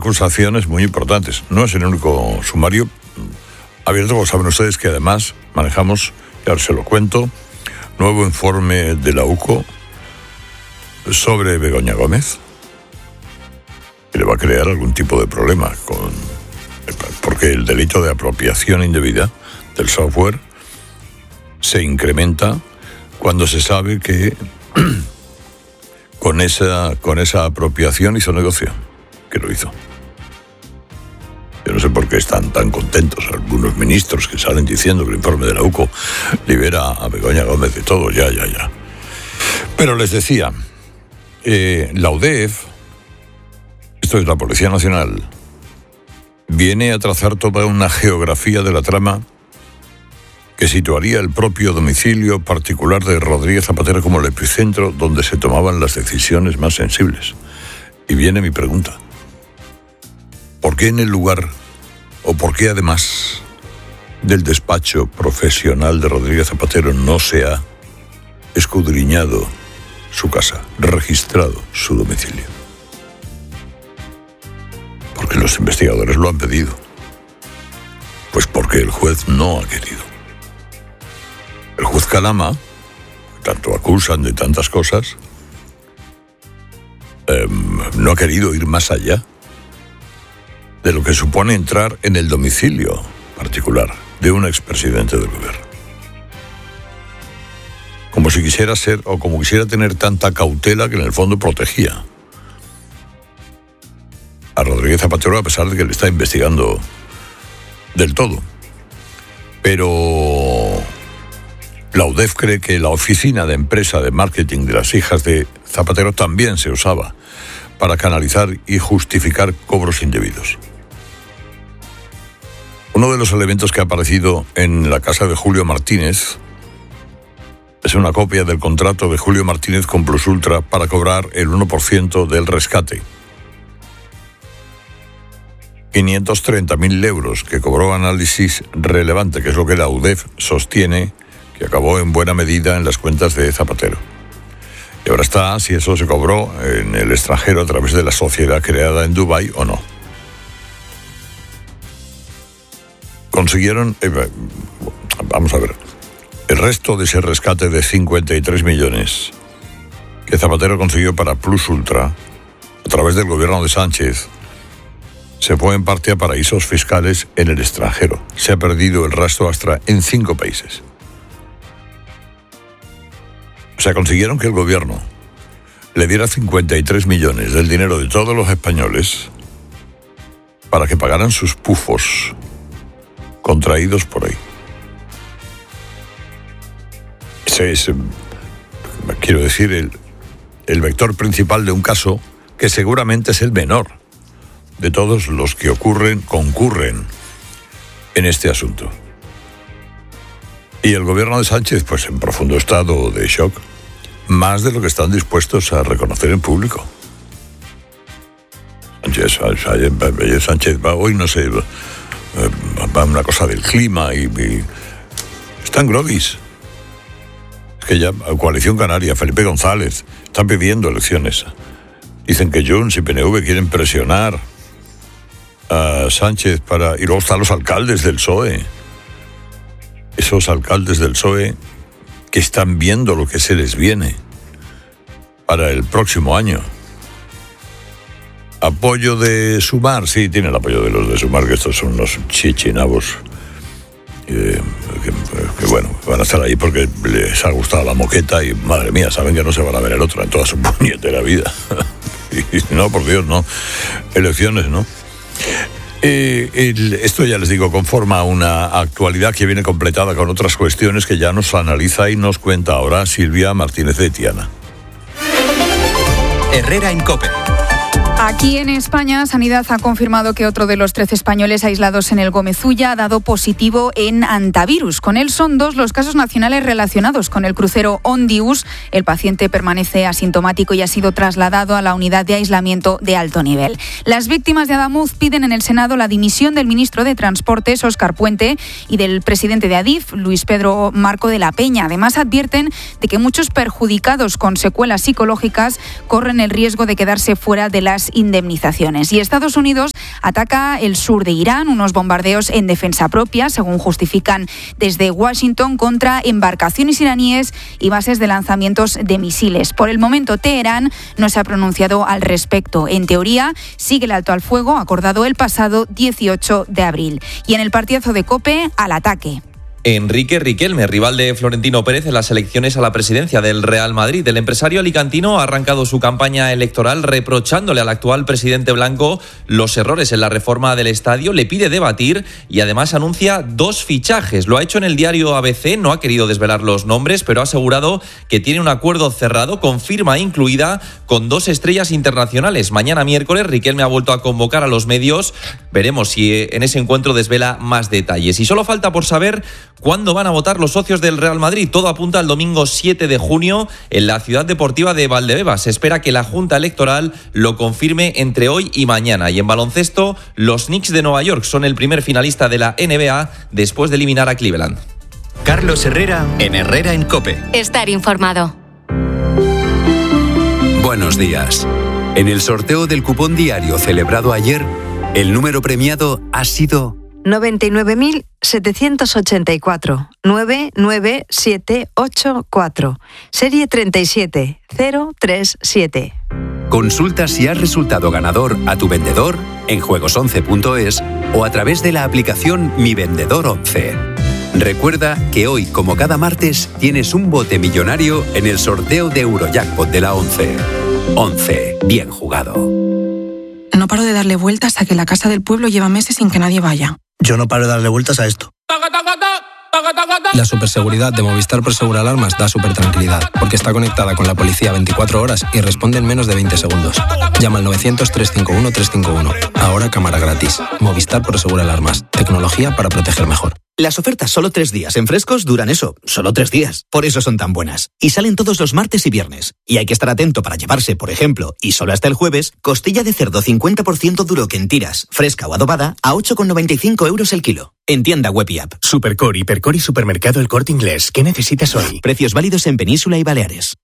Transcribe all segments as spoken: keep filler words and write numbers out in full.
acusaciones muy importantes. No es el único sumario abierto, como saben ustedes, que además manejamos, y ahora se lo cuento, nuevo informe de la U C O sobre Begoña Gómez, que le va a crear algún tipo de problema, con, porque el delito de apropiación indebida del software se incrementa cuando se sabe que con esa, con esa apropiación hizo negocio, que lo hizo. Yo no sé por qué están tan contentos algunos ministros que salen diciendo que el informe de la U C O libera a Begoña Gómez de todo, ya, ya, ya. Pero les decía, eh, la U D E F, esto es la Policía Nacional, viene a trazar toda una geografía de la trama que situaría el propio domicilio particular de Rodríguez Zapatero como el epicentro donde se tomaban las decisiones más sensibles. Y viene mi pregunta. ¿Por qué en el lugar, o por qué además del despacho profesional de Rodríguez Zapatero no se ha escudriñado su casa, registrado su domicilio? Porque los investigadores lo han pedido. Pues porque el juez no ha querido. El juez Calama, tanto acusan de tantas cosas, eh, no ha querido ir más allá de lo que supone entrar en el domicilio particular de un expresidente del gobierno. Como si quisiera ser, o como quisiera tener tanta cautela que en el fondo protegía a Rodríguez Zapatero, a pesar de que le está investigando del todo. Pero la U D E F cree que la oficina de empresa de marketing de las hijas de Zapatero también se usaba para canalizar y justificar cobros indebidos. Uno de los elementos que ha aparecido en la casa de Julio Martínez es una copia del contrato de Julio Martínez con Plus Ultra para cobrar el uno por ciento del rescate. quinientos treinta mil euros que cobró Análisis Relevante, que es lo que la U D E F sostiene que acabó en buena medida en las cuentas de Zapatero. Y ahora está si eso se cobró en el extranjero a través de la sociedad creada en Dubái o no. Consiguieron, eh, vamos a ver, el resto de ese rescate de cincuenta y tres millones que Zapatero consiguió para Plus Ultra a través del gobierno de Sánchez se fue en parte a paraísos fiscales en el extranjero. Se ha perdido el rastro hasta en cinco países. O sea, consiguieron que el gobierno le diera cincuenta y tres millones del dinero de todos los españoles para que pagaran sus pufos contraídos por ahí. Ese es, quiero decir, el, el vector principal de un caso que seguramente es el menor de todos los que ocurren, concurren en este asunto. Y el gobierno de Sánchez, pues en profundo estado de shock, más de lo que están dispuestos a reconocer en público. Sánchez, Sánchez, Sánchez va hoy, no sé, va una cosa del clima y, y están groguis. Es que ya Coalición Canaria, Felipe González, están pidiendo elecciones. Dicen que Junts y P N V quieren presionar a Sánchez para... Y luego están los alcaldes del P S O E. Esos alcaldes del P S O E que están viendo lo que se les viene para el próximo año. Apoyo de Sumar, sí, tiene el apoyo de los de Sumar, que estos son unos chichinabos eh, que, que, bueno, van a estar ahí porque les ha gustado la moqueta y, madre mía, saben que no se van a ver el otro en toda su puñetera vida. Y no, por Dios, no. Elecciones, ¿no? Eh, el, esto ya les digo, conforma una actualidad que viene completada con otras cuestiones que ya nos analiza y nos cuenta ahora Silvia Martínez de Tiana. Herrera en COPE. Aquí en España, Sanidad ha confirmado que otro de los trece españoles aislados en el Gómez-Ulla ha dado positivo en antivirus. Con él son dos los casos nacionales relacionados con el crucero Ondius. El paciente permanece asintomático y ha sido trasladado a la unidad de aislamiento de alto nivel. Las víctimas de Adamuz piden en el Senado la dimisión del ministro de Transportes, Óscar Puente, y del presidente de Adif, Luis Pedro Marco de la Peña. Además, advierten de que muchos perjudicados con secuelas psicológicas corren el riesgo de quedarse fuera de las indemnizaciones. Y Estados Unidos ataca el sur de Irán, unos bombardeos en defensa propia, según justifican desde Washington, contra embarcaciones iraníes y bases de lanzamientos de misiles. Por el momento, Teherán no se ha pronunciado al respecto. En teoría, sigue el alto al fuego acordado el pasado dieciocho de abril. Y en el partidazo de COPE, al ataque. Enrique Riquelme, rival de Florentino Pérez en las elecciones a la presidencia del Real Madrid. El empresario alicantino ha arrancado su campaña electoral reprochándole al actual presidente blanco los errores en la reforma del estadio. Le pide debatir y además anuncia dos fichajes. Lo ha hecho en el diario A B C, no ha querido desvelar los nombres, pero ha asegurado que tiene un acuerdo cerrado con firma incluida con dos estrellas internacionales. Mañana miércoles Riquelme ha vuelto a convocar a los medios. Veremos si en ese encuentro desvela más detalles. Y solo falta por saber ¿cuándo van a votar los socios del Real Madrid? Todo apunta al domingo siete de junio en la Ciudad Deportiva de Valdebebas. Se espera que la Junta Electoral lo confirme entre hoy y mañana. Y en baloncesto, los Knicks de Nueva York son el primer finalista de la N B A después de eliminar a Cleveland. Carlos Herrera en Herrera en COPE. Estar informado. Buenos días. En el sorteo del cupón diario celebrado ayer, el número premiado ha sido noventa y nueve mil setecientos ochenta y cuatro, nueve nueve siete ocho cuatro, serie treinta y siete cero tres siete. Consulta si has resultado ganador a tu vendedor en juegos once punto es o a través de la aplicación Mi Vendedor once. Recuerda que hoy, como cada martes, tienes un bote millonario en el sorteo de Eurojackpot de la once. once. Bien jugado. No paro de darle vueltas a que la casa del pueblo lleva meses sin que nadie vaya. Yo no paro de darle vueltas a esto. La superseguridad de Movistar Prosegur Alarmas da súper tranquilidad, porque está conectada con la policía veinticuatro horas y responde en menos de veinte segundos. Llama al novecientos, trescientos cincuenta y uno, trescientos cincuenta y uno. Ahora cámara gratis. Movistar Prosegur Alarmas. Tecnología para proteger mejor. Las ofertas solo tres días en Frescos duran eso, solo tres días. Por eso son tan buenas. Y salen todos los martes y viernes. Y hay que estar atento para llevarse, por ejemplo, y solo hasta el jueves, costilla de cerdo cincuenta por ciento duro que en tiras, fresca o adobada, a ocho con noventa y cinco euros el kilo. En tienda web y app. Supercor, Hipercor y Supermercado El Corte Inglés. ¿Qué necesitas hoy? Precios válidos en Península y Baleares.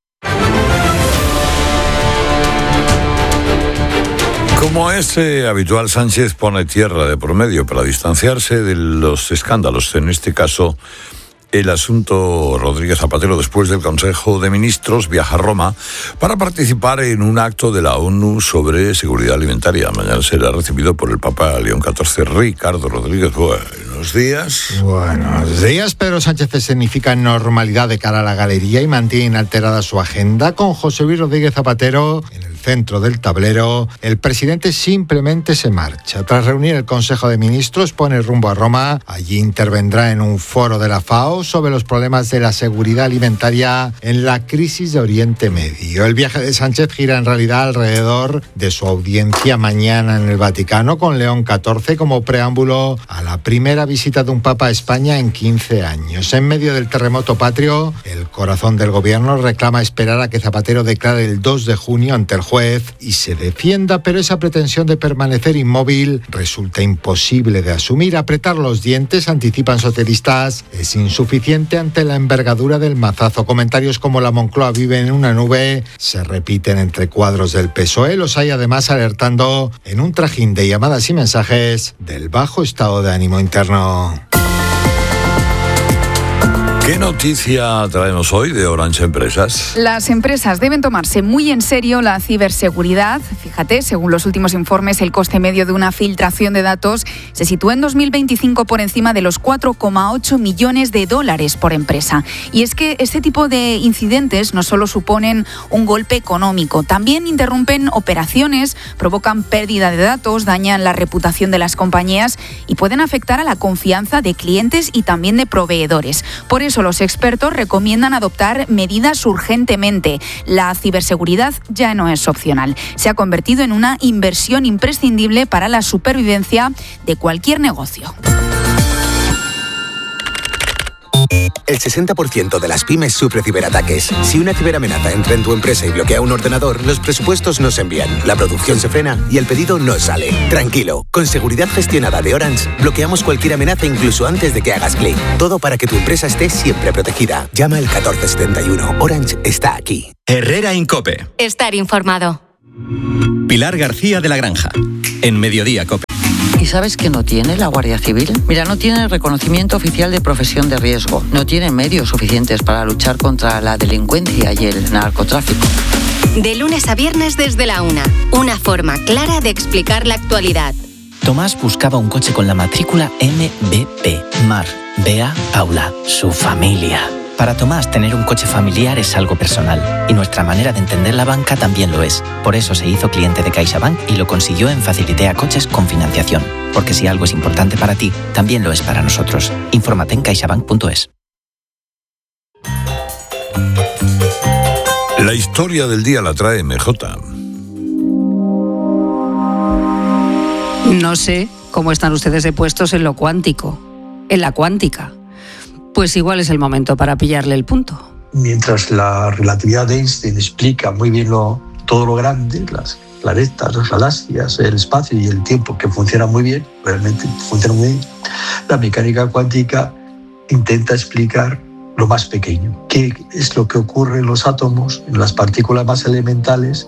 Como es eh, habitual, Sánchez pone tierra de por medio para distanciarse de los escándalos. En este caso, el asunto Rodríguez Zapatero. Después del Consejo de Ministros, viaja a Roma para participar en un acto de la ONU sobre seguridad alimentaria. Mañana será recibido por el Papa León catorce. Ricardo Rodríguez, buenos días. Buenos días. Pedro Sánchez escenifica normalidad de cara a la galería y mantiene inalterada su agenda. Con José Luis Rodríguez Zapatero en el centro del tablero, el presidente simplemente se marcha. Tras reunir el Consejo de Ministros, pone rumbo a Roma. Allí intervendrá en un foro de la FAO sobre los problemas de la seguridad alimentaria en la crisis de Oriente Medio. El viaje de Sánchez gira en realidad alrededor de su audiencia mañana en el Vaticano con León catorce como preámbulo a la primera visita de un papa a España en quince años. En medio del terremoto patrio, el corazón del gobierno reclama esperar a que Zapatero declare el dos de junio ante el juez y se defienda, pero esa pretensión de permanecer inmóvil resulta imposible de asumir. Apretar los dientes, anticipan socialistas, es insuficiente ante la envergadura del mazazo. Comentarios como la Moncloa vive en una nube se repiten entre cuadros del P S O E. Los hay además alertando en un trajín de llamadas y mensajes del bajo estado de ánimo interno. ¿Qué noticia traemos hoy de Orange Empresas? Las empresas deben tomarse muy en serio la ciberseguridad. Fíjate, según los últimos informes, el coste medio de una filtración de datos se sitúa en dos mil veinticinco por encima de los cuatro coma ocho millones de dólares por empresa. Y es que este tipo de incidentes no solo suponen un golpe económico, también interrumpen operaciones, provocan pérdida de datos, dañan la reputación de las compañías y pueden afectar a la confianza de clientes y también de proveedores. Por eso los expertos recomiendan adoptar medidas urgentemente. La ciberseguridad ya no es opcional. Se ha convertido en una inversión imprescindible para la supervivencia de cualquier negocio. El sesenta por ciento de las pymes sufre ciberataques. Si una ciberamenaza entra en tu empresa y bloquea un ordenador, los presupuestos no se envían, la producción se frena y el pedido no sale. Tranquilo, con seguridad gestionada de Orange, bloqueamos cualquier amenaza incluso antes de que hagas clic. Todo para que tu empresa esté siempre protegida. Llama al catorce setenta y uno. Orange está aquí. Herrera en COPE. Estar informado. Pilar García de la Granja. En Mediodía COPE. ¿Y sabes qué no tiene la Guardia Civil? Mira, no tiene reconocimiento oficial de profesión de riesgo, no tiene medios suficientes para luchar contra la delincuencia y el narcotráfico. De lunes a viernes desde la una, una forma clara de explicar la actualidad. Tomás buscaba un coche con la matrícula M B P, Mar, Bea, Paula, su familia. Para Tomás, tener un coche familiar es algo personal y nuestra manera de entender la banca también lo es. Por eso se hizo cliente de CaixaBank y lo consiguió en Facilitea Coches con financiación. Porque si algo es importante para ti, también lo es para nosotros. Infórmate en caixabank punto es. La historia del día la trae M J. No sé cómo están ustedes de puestos en lo cuántico, en la cuántica. Pues igual es el momento para pillarle el punto. Mientras la relatividad de Einstein explica muy bien lo, todo lo grande, las planetas, las galaxias, el espacio y el tiempo, que funciona muy bien, realmente funciona muy bien, la mecánica cuántica intenta explicar lo más pequeño, qué es lo que ocurre en los átomos, en las partículas más elementales,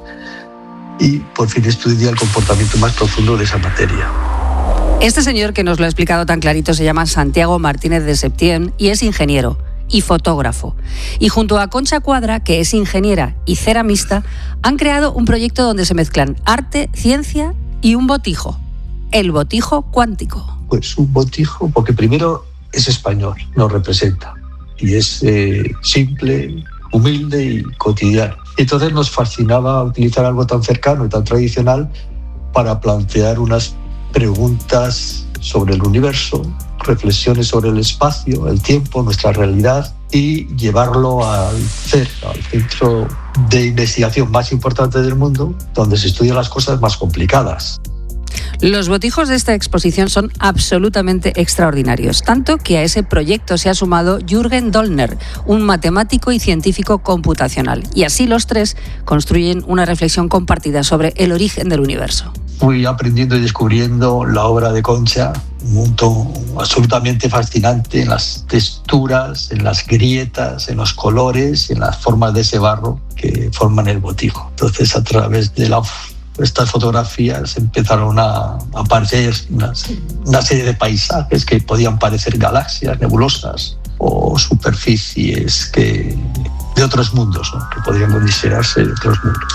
y por fin estudia el comportamiento más profundo de esa materia. Este señor que nos lo ha explicado tan clarito se llama Santiago Martínez de Septién y es ingeniero y fotógrafo. Y junto a Concha Cuadra, que es ingeniera y ceramista, han creado un proyecto donde se mezclan arte, ciencia y un botijo, el botijo cuántico. Pues un botijo, porque primero es español, nos representa, y es eh, simple, humilde y cotidiano. Entonces nos fascinaba utilizar algo tan cercano y tan tradicional para plantear unas preguntas sobre el universo, reflexiones sobre el espacio, el tiempo, nuestra realidad, y llevarlo al C E R, al centro de investigación más importante del mundo, donde se estudian las cosas más complicadas. Los botijos de esta exposición son absolutamente extraordinarios, tanto que a ese proyecto se ha sumado Jürgen Dollner, un matemático y científico computacional, y así los tres construyen una reflexión compartida sobre el origen del universo. Fui aprendiendo y descubriendo la obra de Concha, un mundo absolutamente fascinante en las texturas, en las grietas, en los colores y en las formas de ese barro que forman el botijo. Entonces, a través de la estas fotografías empezaron a aparecer una, una serie de paisajes que podían parecer galaxias, nebulosas o superficies que, de otros mundos, ¿no? Que podrían considerarse de otros mundos.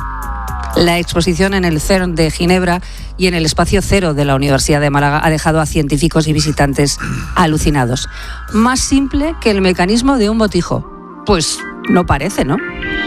La exposición en el CERN de Ginebra y en el Espacio Cero de la Universidad de Málaga ha dejado a científicos y visitantes alucinados. Más simple que el mecanismo de un botijo. Pues no parece, ¿no?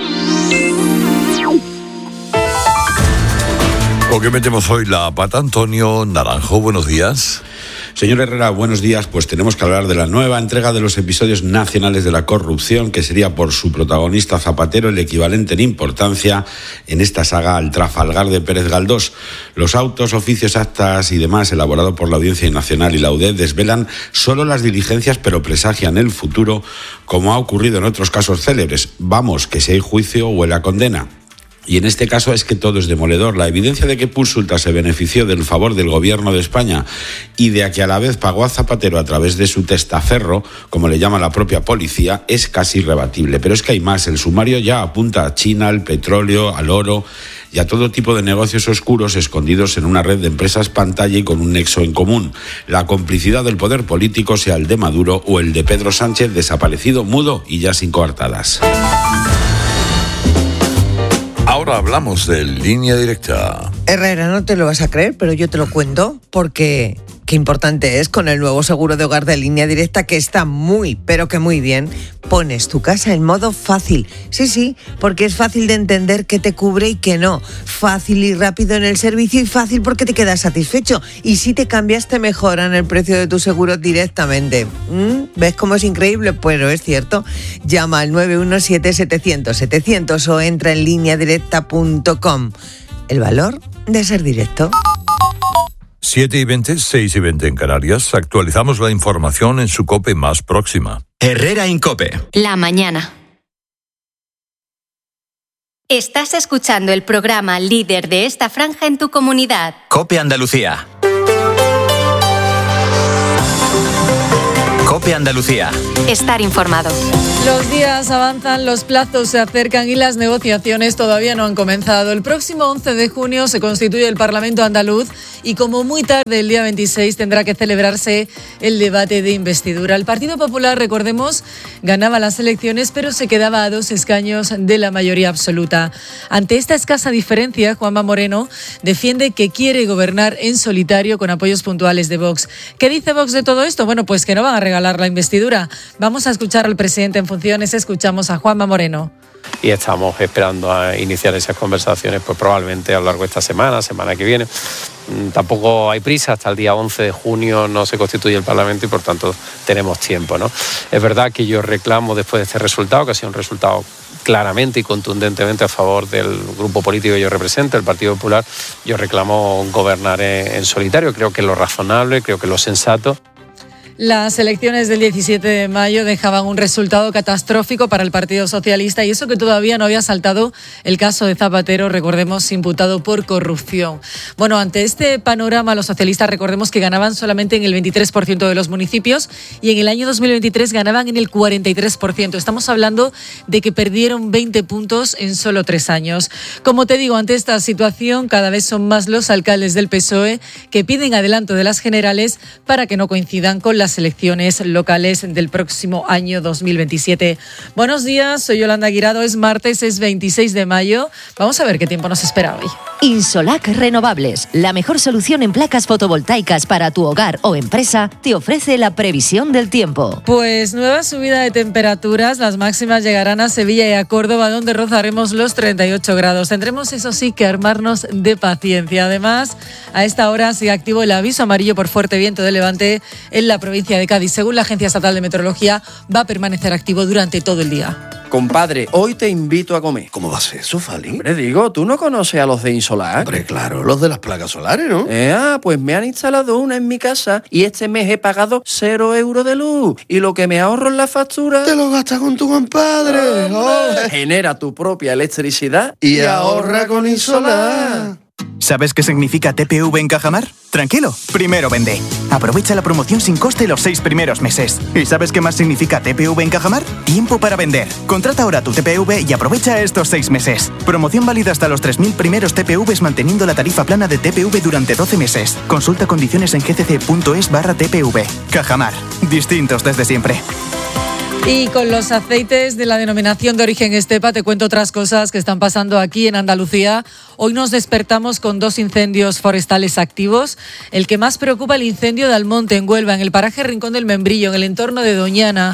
¿Con qué metemos hoy la pata? Antonio Naranjo, buenos días. Señor Herrera, buenos días. Pues tenemos que hablar de la nueva entrega de los episodios nacionales de la corrupción, que sería por su protagonista Zapatero el equivalente en importancia en esta saga al Trafalgar de Pérez Galdós. Los autos, oficios, actas y demás elaborados por la Audiencia Nacional y la U D E desvelan solo las diligencias, pero presagian el futuro, como ha ocurrido en otros casos célebres. Vamos, que si hay juicio huele a condena. Y en este caso es que todo es demoledor. La evidencia de que Pulsulta se benefició del favor del gobierno de España y de que a la vez pagó a Zapatero a través de su testaferro, como le llama la propia policía, es casi irrebatible. Pero es que hay más. El sumario ya apunta a China, al petróleo, al oro y a todo tipo de negocios oscuros escondidos en una red de empresas pantalla y con un nexo en común. La complicidad del poder político, sea el de Maduro o el de Pedro Sánchez, desaparecido, mudo y ya sin coartadas. Ahora hablamos de Línea Directa. Herrera, no te lo vas a creer, pero yo te lo cuento porque qué importante es con el nuevo seguro de hogar de Línea Directa, que está muy, pero que muy bien. Pones tu casa en modo fácil. Sí, sí, porque es fácil de entender qué te cubre y qué no. Fácil y rápido en el servicio y fácil porque te quedas satisfecho. Y si te cambias, te mejoran el precio de tu seguro directamente. ¿Mm? ¿Ves cómo es increíble? Pero es cierto. Llama al nueve uno siete, setecientos, setecientos o entra en línea directa punto com. El valor de ser directo. siete y veinte, seis y veinte en Canarias. Actualizamos la información en su COPE más próxima. Herrera Incope. La mañana. Estás escuchando el programa líder de esta franja en tu comunidad. COPE Andalucía. COPE Andalucía. Estar informado. Los días avanzan, los plazos se acercan y las negociaciones todavía no han comenzado. El próximo once de junio se constituye el Parlamento andaluz y como muy tarde, el día veintiséis, tendrá que celebrarse el debate de investidura. El Partido Popular, recordemos, ganaba las elecciones, pero se quedaba a dos escaños de la mayoría absoluta. Ante esta escasa diferencia, Juanma Moreno defiende que quiere gobernar en solitario con apoyos puntuales de Vox. ¿Qué dice Vox de todo esto? Bueno, pues que no van a regalar la investidura. Vamos a escuchar al presidente en funciones, escuchamos a Juanma Moreno. Y estamos esperando a iniciar esas conversaciones, pues probablemente a lo largo de esta semana, semana que viene. Tampoco hay prisa, hasta el día once de junio no se constituye el Parlamento y por tanto tenemos tiempo, ¿no? Es verdad que yo reclamo después de este resultado, que ha sido un resultado claramente y contundentemente a favor del grupo político que yo represento, el Partido Popular, yo reclamo gobernar en, en solitario, creo que es lo razonable, creo que es lo sensato. Las elecciones del diecisiete de mayo dejaban un resultado catastrófico para el Partido Socialista y eso que todavía no había saltado el caso de Zapatero, recordemos, imputado por corrupción. Bueno, ante este panorama, los socialistas, recordemos que ganaban solamente en el veintitrés por ciento de los municipios y en el año dos mil veintitrés ganaban en el cuarenta y tres por ciento. Estamos hablando de que perdieron veinte puntos en solo tres años. Como te digo, ante esta situación, cada vez son más los alcaldes del P S O E que piden adelanto de las generales para que no coincidan con las elecciones locales del próximo año dos mil veintisiete. Buenos días, soy Yolanda Guirado, es martes, es veintiséis de mayo. Vamos a ver qué tiempo nos espera hoy. Insolac Renovables, la mejor solución en placas fotovoltaicas para tu hogar o empresa, te ofrece la previsión del tiempo. Pues nueva subida de temperaturas, las máximas llegarán a Sevilla y a Córdoba, donde rozaremos los treinta y ocho grados. Tendremos, eso sí, que armarnos de paciencia. Además, a esta hora sigue activo el aviso amarillo por fuerte viento de levante en la provincia de Cádiz. Según la Agencia Estatal de Meteorología, va a permanecer activo durante todo el día. Compadre, hoy te invito a comer. ¿Cómo va a ser eso, Fali? Hombre, digo, ¿tú no conoces a los de Insolac? Hombre, claro, los de las placas solares, ¿no? Eh, ah, pues me han instalado una en mi casa y este mes he pagado cero euros de luz. Y lo que me ahorro en la factura... Te lo gastas con tu compadre. Oh, genera tu propia electricidad y, y ahorra con Insolac. ¿Sabes qué significa T P V en Cajamar? Tranquilo, primero vende. Aprovecha la promoción sin coste los seis primeros meses. ¿Y sabes qué más significa T P V en Cajamar? Tiempo para vender. Contrata ahora tu T P V y aprovecha estos seis meses. Promoción válida hasta los tres mil primeros T P Vs manteniendo la tarifa plana de T P V durante doce meses. Consulta condiciones en gcc.es barra T P V. Cajamar. Distintos desde siempre. Y con los aceites de la denominación de origen Estepa te cuento otras cosas que están pasando aquí en Andalucía. Hoy nos despertamos con dos incendios forestales activos. El que más preocupa, el incendio de Almonte en Huelva, en el paraje Rincón del Membrillo, en el entorno de Doñana.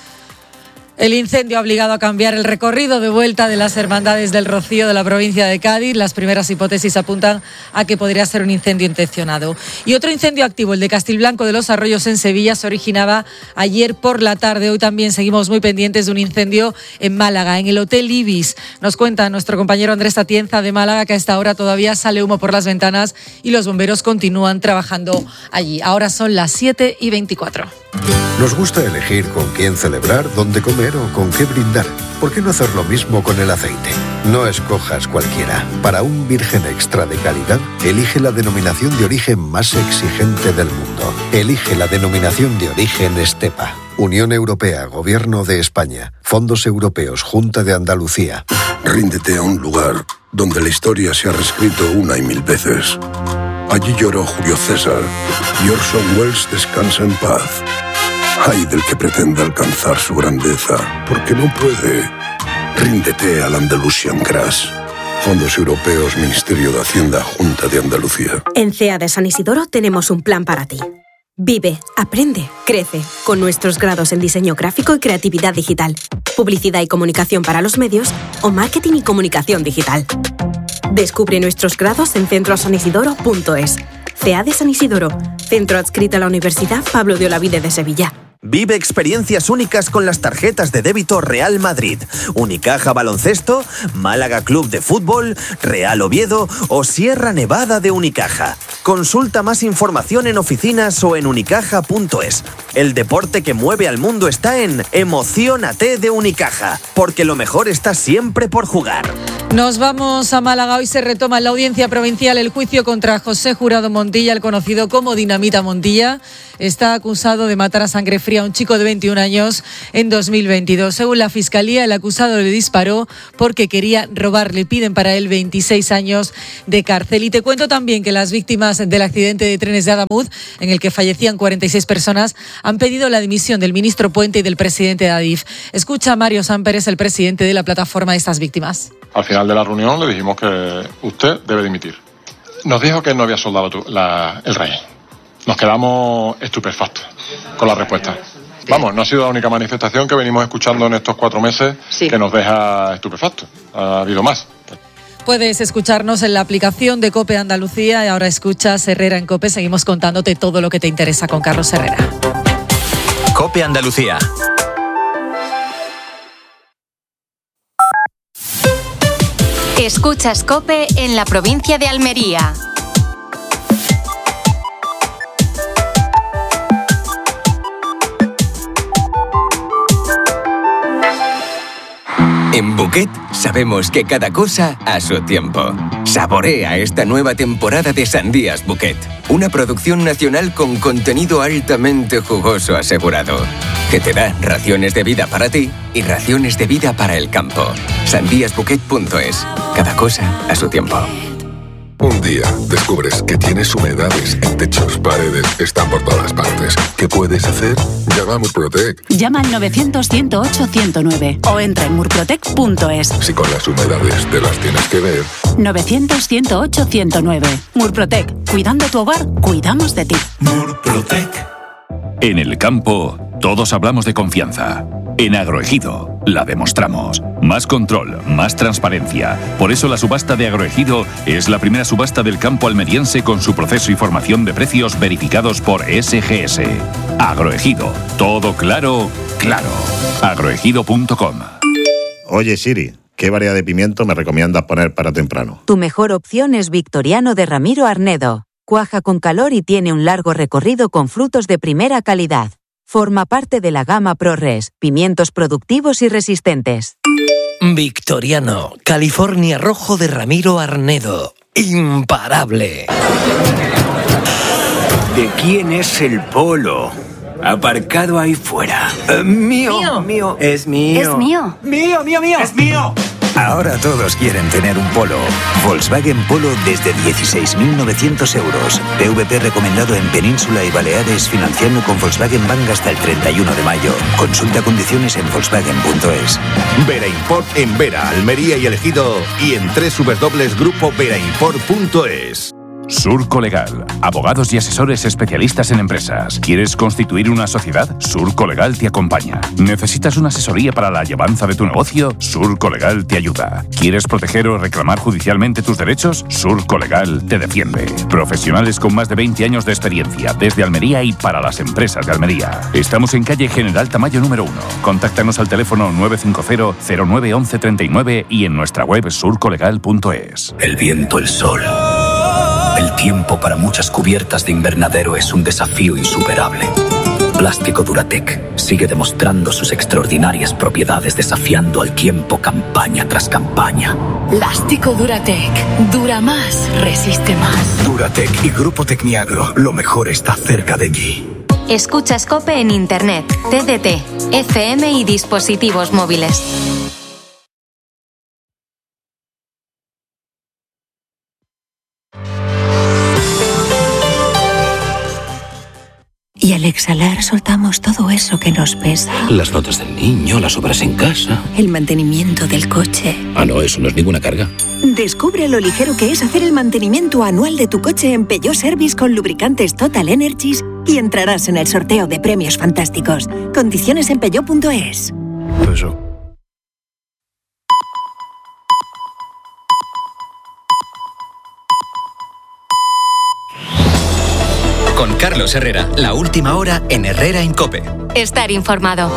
El incendio ha obligado a cambiar el recorrido de vuelta de las Hermandades del Rocío de la provincia de Cádiz. Las primeras hipótesis apuntan a que podría ser un incendio intencionado. Y otro incendio activo, el de Castilblanco de los Arroyos en Sevilla, se originaba ayer por la tarde. Hoy también seguimos muy pendientes de un incendio en Málaga, en el Hotel Ibis. Nos cuenta nuestro compañero Andrés Atienza de Málaga que a esta hora todavía sale humo por las ventanas y los bomberos continúan trabajando allí. Ahora son las siete y veinticuatro. Nos gusta elegir con quién celebrar, dónde comer o con qué brindar. ¿Por qué no hacer lo mismo con el aceite? No escojas cualquiera. Para un virgen extra de calidad, elige la denominación de origen más exigente del mundo. Elige la denominación de origen Estepa. Unión Europea, Gobierno de España, Fondos Europeos, Junta de Andalucía. Ríndete a un lugar donde la historia se ha reescrito una y mil veces. Allí lloró Julio César y Orson Welles descansa en paz. Ay del que pretenda alcanzar su grandeza, porque no puede. Ríndete al Andalusian Crash. Fondos Europeos, Ministerio de Hacienda, Junta de Andalucía. En C E A de San Isidoro tenemos un plan para ti. Vive, aprende, crece, con nuestros grados en diseño gráfico y creatividad digital, publicidad y comunicación para los medios o marketing y comunicación digital. Descubre nuestros grados en centro san isidoro punto es. C E A de San Isidoro, centro adscrito a la Universidad Pablo de Olavide de Sevilla. Vive experiencias únicas con las tarjetas de débito Real Madrid, Unicaja Baloncesto, Málaga Club de Fútbol, Real Oviedo o Sierra Nevada de Unicaja. Consulta más información en oficinas o en unicaja punto es. El deporte que mueve al mundo está en Emociónate de Unicaja, porque lo mejor está siempre por jugar. Nos vamos a Málaga. Hoy se retoma en la audiencia provincial el juicio contra José Jurado Montilla, el conocido como Dinamita Montilla. Está acusado de matar a sangre fría a un chico de veintiún años en dos mil veintidós. Según la Fiscalía, el acusado le disparó porque quería robar. Le piden para él veintiséis años de cárcel. Y te cuento también que las víctimas del accidente de trenes de Adamuz, en el que fallecían cuarenta y seis personas, han pedido la dimisión del ministro Puente y del presidente de Adif. Escucha a Mario Samperes, el presidente de la plataforma de estas víctimas. Al final de la reunión le dijimos que usted debe dimitir. Nos dijo que no había soldado tu, la, el rey. Nos quedamos estupefactos con la respuesta. Vamos, no ha sido la única manifestación que venimos escuchando en estos cuatro meses sí. que nos deja estupefactos. Ha habido más. Puedes escucharnos en la aplicación de COPE Andalucía y ahora escuchas Herrera en COPE. Seguimos contándote todo lo que te interesa con Carlos Herrera. COPE Andalucía. Escuchas COPE en la provincia de Almería. En Bouquet sabemos que cada cosa a su tiempo. Saborea esta nueva temporada de Sandías Bouquet, una producción nacional con contenido altamente jugoso asegurado, que te da raciones de vida para ti y raciones de vida para el campo. sandías bouquet punto es. Cada cosa a su tiempo. Un día descubres que tienes humedades en techos, paredes, están por todas partes. ¿Qué puedes hacer? Llama a Murprotec. Llama al novecientos, ciento ocho, ciento nueve o entra en murprotec punto es. Si con las humedades te las tienes que ver. novecientos, ciento ocho, ciento nueve. Murprotec. Cuidando tu hogar, cuidamos de ti. Murprotec. En el campo, todos hablamos de confianza. En Agroejido, la demostramos. Más control, más transparencia. Por eso la subasta de Agroejido es la primera subasta del campo almeriense con su proceso y formación de precios verificados por S G S. Agroejido, todo claro, claro. agroejido punto com. Oye Siri, ¿qué variedad de pimiento me recomiendas poner para temprano? Tu mejor opción es Victoriano de Ramiro Arnedo. Cuaja con calor y tiene un largo recorrido con frutos de primera calidad. Forma parte de la gama ProRes, pimientos productivos y resistentes. Victoriano, California Rojo de Ramiro Arnedo. Imparable. ¿De quién es el polo? Aparcado ahí fuera. Uh, mío, mío. Mío. Es mío. Es mío. Mío, mío, mío. Es mío. Ahora todos quieren tener un Polo. Volkswagen Polo desde dieciséis mil novecientos euros. P V P recomendado en Península y Baleares, financiando con Volkswagen Bank hasta el treinta y uno de mayo. Consulta condiciones en volkswagen punto es. Vera Import en Vera, Almería y El Ejido y en doble u doble u doble u punto grupo vera import punto es. Surco Legal, abogados y asesores especialistas en empresas. ¿Quieres constituir una sociedad? Surco Legal te acompaña. ¿Necesitas una asesoría para la llevanza de tu negocio? Surco Legal te ayuda. ¿Quieres proteger o reclamar judicialmente tus derechos? Surco Legal te defiende. Profesionales con más de veinte años de experiencia, desde Almería y para las empresas de Almería. Estamos en calle General Tamayo número uno. Contáctanos al teléfono nueve cinco cero, cero nueve once treinta y nueve y en nuestra web surco legal punto es. El viento, el sol. El tiempo para muchas cubiertas de invernadero es un desafío insuperable. Plástico Duratec sigue demostrando sus extraordinarias propiedades desafiando al tiempo campaña tras campaña. Plástico Duratec. Dura más, resiste más. Duratec y Grupo Tecniagro. Lo mejor está cerca de ti. Escuchas COPE en Internet, T D T, F M y dispositivos móviles. Y al exhalar soltamos todo eso que nos pesa. Las notas del niño, las obras en casa. El mantenimiento del coche. Ah, no, eso no es ninguna carga. Descubre lo ligero que es hacer el mantenimiento anual de tu coche en Peugeot Service con lubricantes Total Energies y entrarás en el sorteo de premios fantásticos. Condiciones en peugeot punto es. Eso. Con Carlos Herrera, la última hora en Herrera en COPE. Estar informado.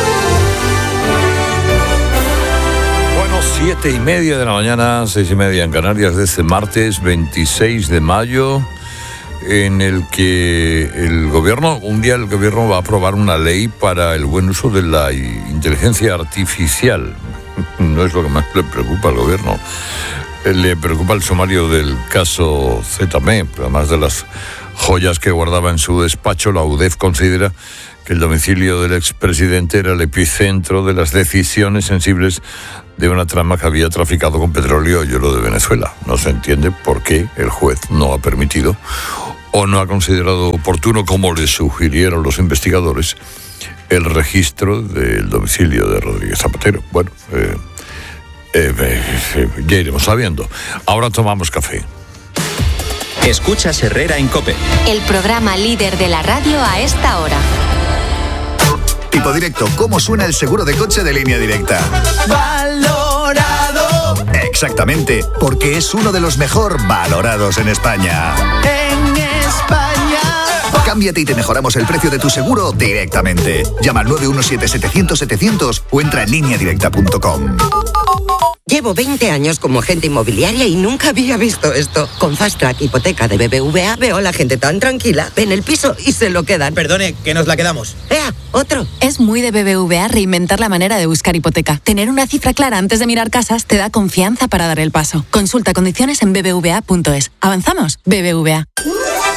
Bueno, siete y media de la mañana, seis y media en Canarias de este martes veintiséis de mayo, en el que el gobierno, un día el gobierno va a aprobar una ley para el buen uso de la inteligencia artificial. no es lo que más le preocupa al gobierno. Le preocupa el sumario del caso Z M E, además de las joyas que guardaba en su despacho. La U D E F considera que el domicilio del expresidente era el epicentro de las decisiones sensibles de una trama que había traficado con petróleo y oro de Venezuela. No se entiende por qué el juez no ha permitido o no ha considerado oportuno, como le sugirieron los investigadores, el registro del domicilio de Rodríguez Zapatero. Bueno, eh, eh, eh, ya iremos sabiendo. Ahora tomamos café. Escuchas Herrera en COPE. El programa líder de la radio a esta hora. Tipo Directo, ¿cómo suena el seguro de coche de Línea Directa? Valorado. Exactamente, porque es uno de los mejor valorados en España. En España. Cámbiate y te mejoramos el precio de tu seguro directamente. Llama al nueve uno siete, setecientos, setecientos o entra en línea directa punto com. Llevo veinte años como agente inmobiliaria y nunca había visto esto. Con Fast Track Hipoteca de B B V A veo a la gente tan tranquila. Ven el piso y se lo quedan. Perdone, que nos la quedamos. ¡Ea! ¡Otro! Es muy de B B V A reinventar la manera de buscar hipoteca. Tener una cifra clara antes de mirar casas te da confianza para dar el paso. Consulta condiciones en b b v a punto es. ¿Avanzamos? B B V A.